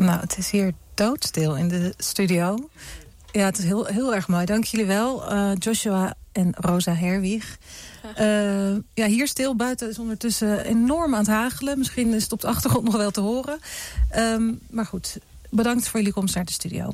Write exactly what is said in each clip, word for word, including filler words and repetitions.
Nou, het is hier doodstil in de studio. Ja, het is heel, heel erg mooi. Dank jullie wel, uh, Joshua en Rosa Herwig. Uh, ja, hier stil, buiten is ondertussen enorm aan het hagelen. Misschien is het op de achtergrond nog wel te horen. Um, maar goed, bedankt voor jullie komst naar de studio.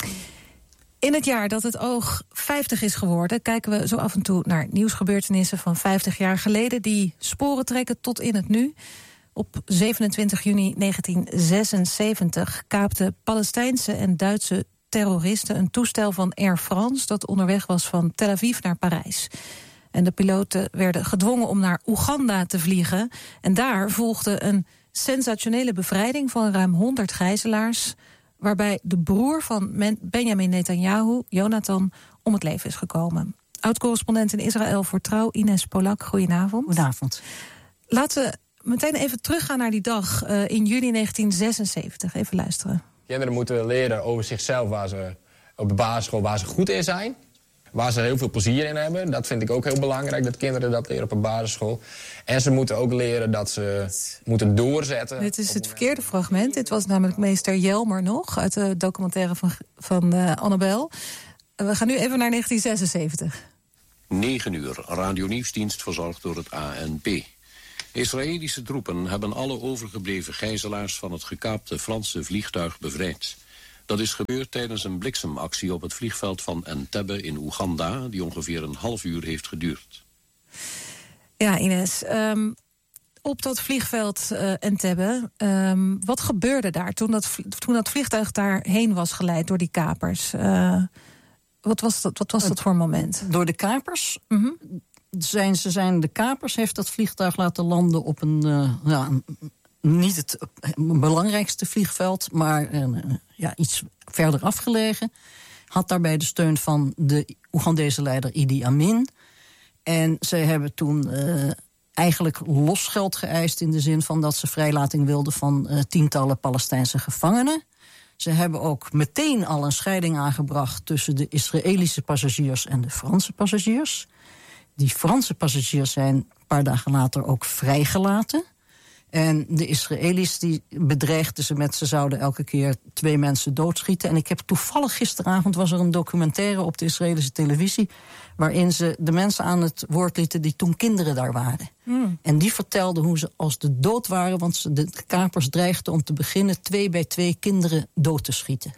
In het jaar dat het Oog vijftig is geworden, kijken we zo af en toe naar nieuwsgebeurtenissen van vijftig jaar geleden die sporen trekken tot in het nu. Op zevenentwintig juni negentien zesenzeventig kaapten Palestijnse en Duitse terroristen een toestel van Air France dat onderweg was van Tel Aviv naar Parijs. En de piloten werden gedwongen om naar Oeganda te vliegen. En daar volgde een sensationele bevrijding van ruim honderd gijzelaars, waarbij de broer van Benjamin Netanyahu, Jonathan, om het leven is gekomen. Oud-correspondent in Israël voor Trouw, Ines Polak, goedenavond. Goedenavond. Laten we meteen even teruggaan naar die dag uh, in juni negentien zesenzeventig. Even luisteren. Kinderen moeten leren over zichzelf, waar ze op de basisschool waar ze goed in zijn. Waar ze heel veel plezier in hebben. Dat vind ik ook heel belangrijk, dat kinderen dat leren op een basisschool. En ze moeten ook leren dat ze moeten doorzetten. Dit is het verkeerde fragment. Dit was namelijk meester Jelmer nog, uit de documentaire van, van uh, Annabel. Uh, we gaan nu even naar negentien zesenzeventig. negen uur, radionieuwsdienst verzorgd door het A N P. Israëlische troepen hebben alle overgebleven gijzelaars van het gekaapte Franse vliegtuig bevrijd. Dat is gebeurd tijdens een bliksemactie op het vliegveld van Entebbe in Oeganda, die ongeveer een half uur heeft geduurd. Ja, Ines, um, op dat vliegveld uh, Entebbe, um, wat gebeurde daar toen dat, toen dat vliegtuig daarheen was geleid door die kapers? Uh, wat was dat, wat was dat voor een moment? Door de kapers? Mm-hmm. Zijn, ze zijn de kapers heeft dat vliegtuig laten landen op een, uh, ja, een niet het belangrijkste vliegveld, maar uh, ja, iets verder afgelegen. Had daarbij de steun van de Oegandese leider Idi Amin. En ze hebben toen uh, eigenlijk losgeld geëist in de zin van dat ze vrijlating wilden van uh, tientallen Palestijnse gevangenen. Ze hebben ook meteen al een scheiding aangebracht tussen de Israëlische passagiers en de Franse passagiers. Die Franse passagiers zijn een paar dagen later ook vrijgelaten. En de Israëli's die bedreigden ze met, ze zouden elke keer twee mensen doodschieten. En ik heb toevallig gisteravond was er een documentaire op de Israëlische televisie, waarin ze de mensen aan het woord lieten die toen kinderen daar waren. Mm. En die vertelden hoe ze als de dood waren, want ze, de kapers dreigden om te beginnen twee bij twee kinderen dood te schieten.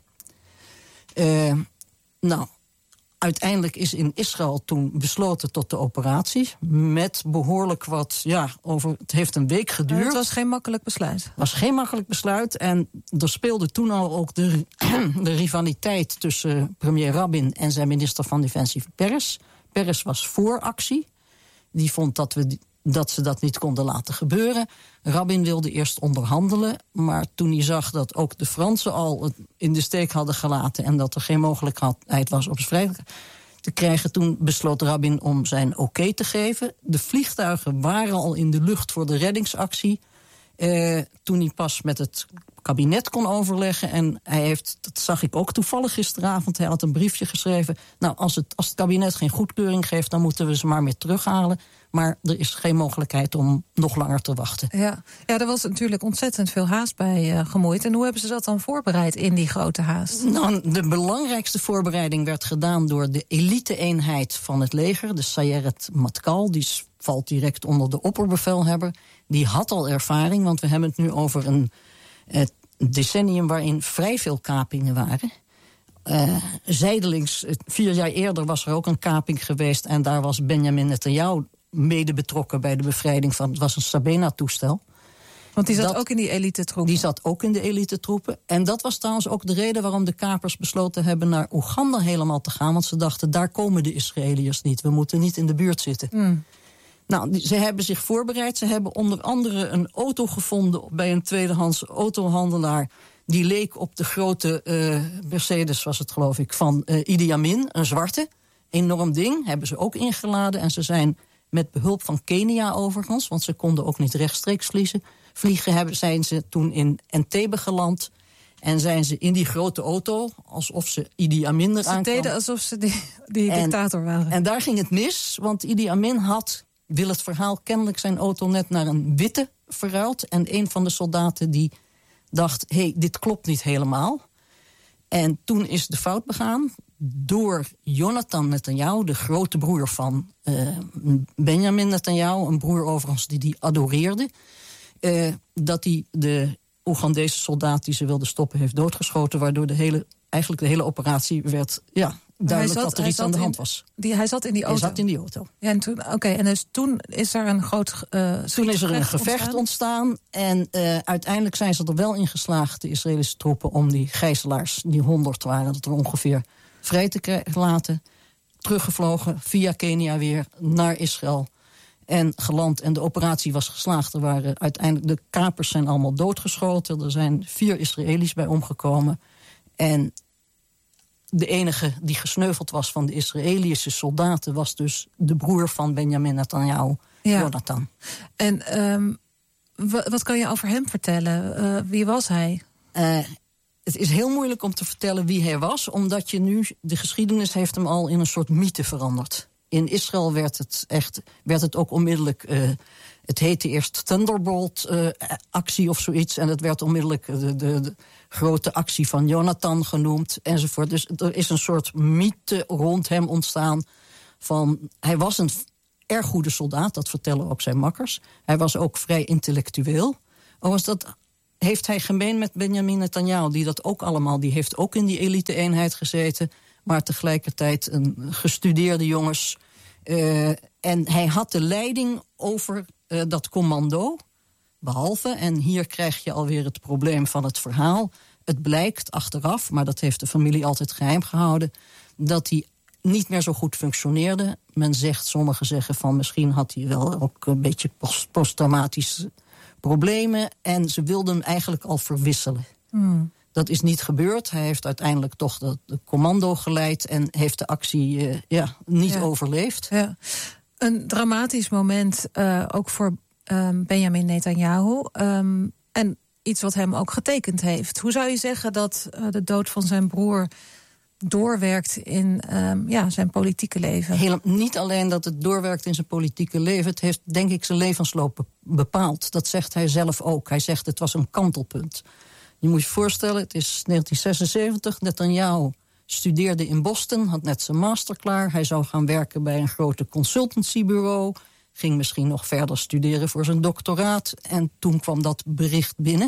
Uh, nou... Uiteindelijk is in Israël toen besloten tot de operatie. Met behoorlijk wat, ja, over, het heeft een week geduurd. Het was geen makkelijk besluit. Het was geen makkelijk besluit. En er speelde toen al ook de, de rivaliteit tussen premier Rabin en zijn minister van Defensie Peres. Peres was voor actie. Die vond dat, we, dat ze dat niet konden laten gebeuren. Rabin wilde eerst onderhandelen. Maar toen hij zag dat ook de Fransen al het in de steek hadden gelaten en dat er geen mogelijkheid was om vrij te krijgen, toen besloot Rabin om zijn oké te geven. De vliegtuigen waren al in de lucht voor de reddingsactie. Eh, toen hij pas met het kabinet kon overleggen. En hij heeft, dat zag ik ook toevallig gisteravond, hij had een briefje geschreven. Nou, als het, als het kabinet geen goedkeuring geeft, dan moeten we ze maar weer terughalen. Maar er is geen mogelijkheid om nog langer te wachten. Ja, ja, er was natuurlijk ontzettend veel haast bij uh, gemoeid. En hoe hebben ze dat dan voorbereid in die grote haast? Nou, de belangrijkste voorbereiding werd gedaan door de elite-eenheid van het leger, de Sayeret Matkal. Die valt direct onder de opperbevelhebber. Die had al ervaring, want we hebben het nu over een uh, decennium waarin vrij veel kapingen waren. Uh, zijdelings, vier jaar eerder was er ook een kaping geweest en daar was Benjamin Netanyahu mede betrokken bij de bevrijding van, het was een Sabena-toestel. Want die zat dat, ook in die elite-troepen? Die zat ook in de elite-troepen. En dat was trouwens ook de reden waarom de kapers besloten hebben naar Oeganda helemaal te gaan. Want ze dachten, daar komen de Israëliërs niet. We moeten niet in de buurt zitten. Mm. Nou, die, ze hebben zich voorbereid. Ze hebben onder andere een auto gevonden bij een tweedehands autohandelaar. Die leek op de grote uh, Mercedes, was het geloof ik, van uh, Idi Amin. Een zwarte. Enorm ding. Hebben ze ook ingeladen. En ze zijn met behulp van Kenia overigens, want ze konden ook niet rechtstreeks vliegen, vliegen hebben, zijn ze toen in Entebbe geland. En zijn ze in die grote auto, alsof ze Idi Amin eraan kwam. Ze deden alsof ze die, die en, dictator waren. En daar ging het mis, want Idi Amin had, wil het verhaal, kennelijk zijn auto net naar een witte verruild. En een van de soldaten die dacht, hé, hey, dit klopt niet helemaal. En toen is de fout begaan door Jonathan Netanyahu, de grote broer van uh, Benjamin Netanyahu, een broer overigens die die adoreerde, uh, dat hij de Oegandese soldaat die ze wilde stoppen heeft doodgeschoten, waardoor de hele, eigenlijk de hele operatie werd ja, duidelijk zat, dat er iets aan de hand was. Die, hij zat in die auto? Hij zat in die auto. Ja, en toen, oké, en dus toen is er een groot uh, Toen is er een gevecht ontstaan, ontstaan en uh, uiteindelijk zijn ze er wel in geslaagd, de Israëlische troepen, om die gijzelaars, die honderd waren, dat er ongeveer vrij te laten. Teruggevlogen via Kenia weer naar Israël en geland. En de operatie was geslaagd. Er waren uiteindelijk, de kapers zijn allemaal doodgeschoten. Er zijn vier Israëli's bij omgekomen. En de enige die gesneuveld was van de Israëlische soldaten was dus de broer van Benjamin Netanyahu, ja. Jonathan. En um, w- wat kan je over hem vertellen? Uh, wie was hij? Uh, Het is heel moeilijk om te vertellen wie hij was, omdat je nu, de geschiedenis heeft hem al in een soort mythe veranderd. In Israël werd het echt, werd het ook onmiddellijk, uh, het heette eerst Thunderbolt-actie uh, of zoiets, en het werd onmiddellijk de, de, de grote actie van Jonathan genoemd, enzovoort. Dus er is een soort mythe rond hem ontstaan van, hij was een erg goede soldaat, dat vertellen ook zijn makkers. Hij was ook vrij intellectueel. Overigens, dat heeft hij gemeen met Benjamin Netanyahu, die dat ook allemaal, die heeft ook in die elite-eenheid gezeten, maar tegelijkertijd een gestudeerde jongens. Uh, en hij had de leiding over uh, dat commando, behalve, en hier krijg je alweer het probleem van het verhaal. Het blijkt achteraf, maar dat heeft de familie altijd geheim gehouden, dat hij niet meer zo goed functioneerde. Men zegt, sommigen zeggen van misschien had hij wel ook een beetje post- posttraumatische problemen en ze wilden hem eigenlijk al verwisselen. Hmm. Dat is niet gebeurd. Hij heeft uiteindelijk toch de, de commando geleid en heeft de actie uh, ja, niet ja. overleefd. Ja. Een dramatisch moment uh, ook voor um, Benjamin Netanyahu. Um, en iets wat hem ook getekend heeft. Hoe zou je zeggen dat uh, de dood van zijn broer doorwerkt in um, ja, zijn politieke leven? Heel, niet alleen dat het doorwerkt in zijn politieke leven, het heeft denk ik zijn levensloop bepaald. Dat zegt hij zelf ook. Hij zegt het was een kantelpunt. Je moet je voorstellen, het is negentien zesenzeventig, Netanyahu studeerde in Boston, had net zijn master klaar. Hij zou gaan werken bij een grote consultancybureau, ging misschien nog verder studeren voor zijn doctoraat. En toen kwam dat bericht binnen.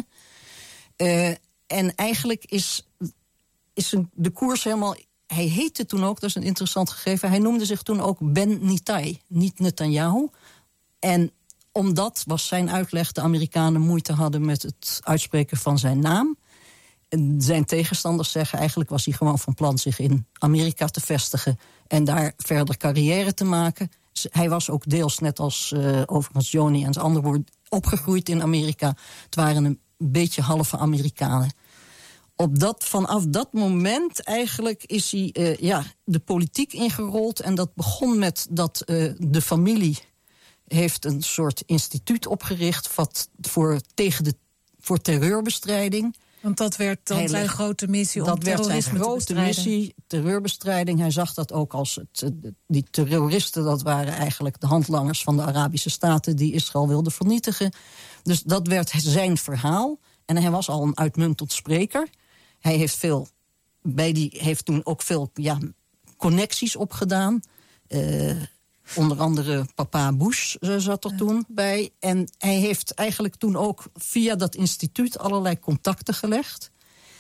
Uh, en eigenlijk is is de koers helemaal. Hij heette toen ook, dat is een interessant gegeven, hij noemde zich toen ook Ben Nitai, niet Netanyahu. En omdat, was zijn uitleg, de Amerikanen moeite hadden met het uitspreken van zijn naam. En zijn tegenstanders zeggen, eigenlijk was hij gewoon van plan zich in Amerika te vestigen en daar verder carrière te maken. Hij was ook deels, net als uh, overigens Joni en zijn andere broer, opgegroeid in Amerika. Het waren een beetje halve Amerikanen. Op dat, vanaf dat moment eigenlijk is hij uh, ja, de politiek ingerold. En dat begon met dat uh, de familie heeft een soort instituut opgericht wat voor, tegen de, voor terreurbestrijding. Want dat werd dan hij, zijn grote missie om terrorisme te bestrijden. Dat werd zijn grote missie, terreurbestrijding. Hij zag dat ook als het, die terroristen, dat waren eigenlijk de handlangers van de Arabische Staten die Israël wilden vernietigen. Dus dat werd zijn verhaal. En hij was al een uitmuntend spreker. Hij heeft, veel, bij die, heeft toen ook veel ja, connecties opgedaan. Uh, onder andere papa Bush zat er toen bij. En hij heeft eigenlijk toen ook via dat instituut allerlei contacten gelegd.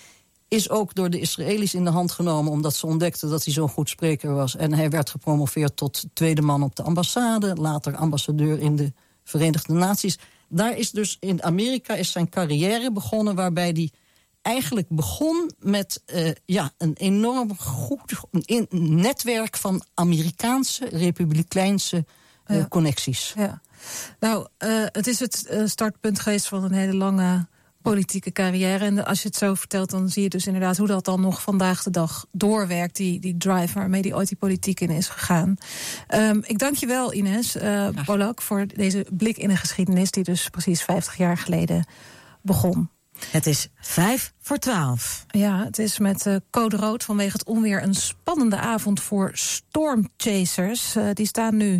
Is ook door de Israëli's in de hand genomen, omdat ze ontdekten dat hij zo'n goed spreker was. En hij werd gepromoveerd tot tweede man op de ambassade. Later ambassadeur in de Verenigde Naties. Daar is dus in Amerika is zijn carrière begonnen, waarbij hij eigenlijk begon met uh, ja, een enorm goed een netwerk van Amerikaanse, republikeinse uh, ja. connecties. Ja. Nou, uh, het is het uh, startpunt geweest van een hele lange politieke carrière. En als je het zo vertelt, dan zie je dus inderdaad hoe dat dan nog vandaag de dag doorwerkt. Die, die drive waarmee die ooit die politiek in is gegaan. Um, ik dank je wel, Ines uh, Polak, voor deze blik in een geschiedenis die dus precies vijftig jaar geleden begon. Het is vijf voor twaalf. Ja, het is met uh, code rood vanwege het onweer een spannende avond voor stormchasers. Uh, die staan nu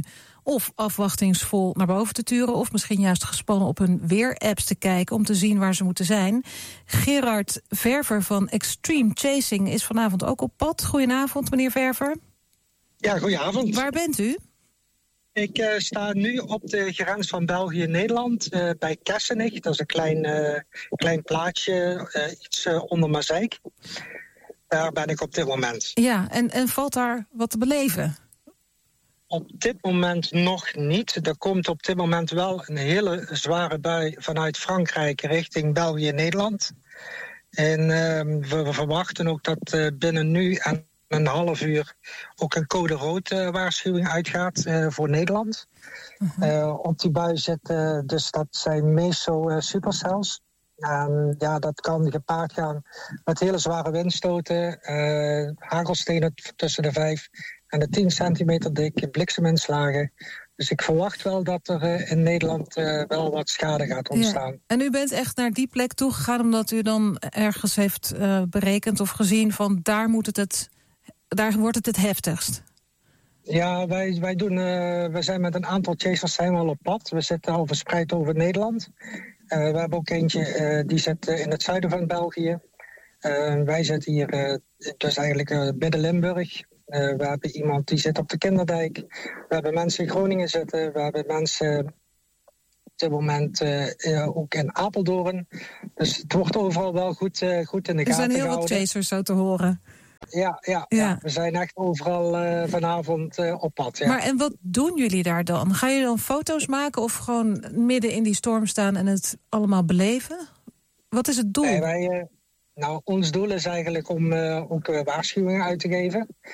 of afwachtingsvol naar boven te turen, of misschien juist gespannen op hun weerapps te kijken om te zien waar ze moeten zijn. Gerard Verver van Extreme Chasing is vanavond ook op pad. Goedenavond, meneer Verver. Ja, goedenavond. Waar bent u? Ik uh, sta nu op de grens van België en Nederland, uh, bij Kessenich. Dat is een klein, uh, klein plaatsje, uh, iets uh, onder Mazeik. Daar ben ik op dit moment. Ja, en, en valt daar wat te beleven? Op dit moment nog niet. Er komt op dit moment wel een hele zware bui vanuit Frankrijk richting België en Nederland. En uh, we, we verwachten ook dat uh, binnen nu en een half uur ook een code rood uh, waarschuwing uitgaat uh, voor Nederland. Uh-huh. Uh, op die bui zitten, dus dat zijn meso uh, supercells. En ja, dat kan gepaard gaan met hele zware windstoten, uh, hagelstenen tussen de vijf en de tien centimeter dik, blikseminslagen. Dus ik verwacht wel dat er uh, in Nederland uh, wel wat schade gaat ontstaan. Ja. En u bent echt naar die plek toegegaan omdat u dan ergens heeft uh, berekend of gezien van daar moet het, het daar wordt het het heftigst? Ja, wij, wij doen, uh, we zijn met een aantal chasers zijn we al op pad. We zitten al verspreid over Nederland. Uh, we hebben ook eentje uh, die zit uh, in het zuiden van België. Uh, wij zitten hier uh, dus eigenlijk uh, midden Limburg. Uh, we hebben iemand die zit op de Kinderdijk. We hebben mensen in Groningen zitten. We hebben mensen op dit moment uh, uh, ook in Apeldoorn. Dus het wordt overal wel goed, uh, goed in de gaten gehouden. Er zijn heel wat chasers zo te horen. Ja, ja, ja. ja, we zijn echt overal uh, vanavond uh, op pad. Ja. Maar en wat doen jullie daar dan? Ga je dan foto's maken of gewoon midden in die storm staan en het allemaal beleven? Wat is het doel? Nee, wij, uh, nou, ons doel is eigenlijk om uh, ook uh, waarschuwingen uit te geven.